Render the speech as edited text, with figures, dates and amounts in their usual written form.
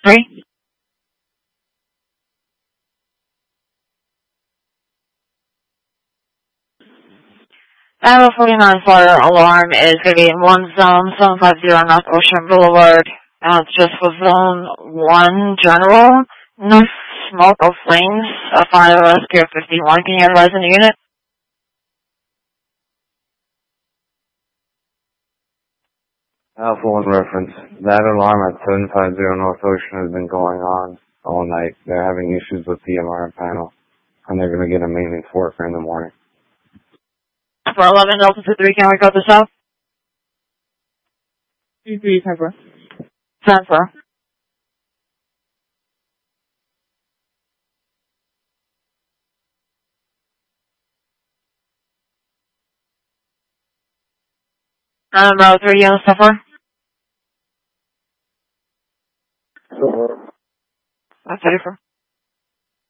3. Bravo 49 fire alarm is going to be in one zone, 750 North Ocean Boulevard. It's just for zone 1 general. No smoke or flames. Fire rescue 51. Can you advise in the unit? Alpha 1 reference. That alarm at 750 North Ocean has been going on all night. They're having issues with the MRI panel, and they're going to get a maintenance worker in the morning. For 11 Delta 3, can we go to south? 3 Pepper. Transfer. Bravo 3, yellow suffer. That's 34.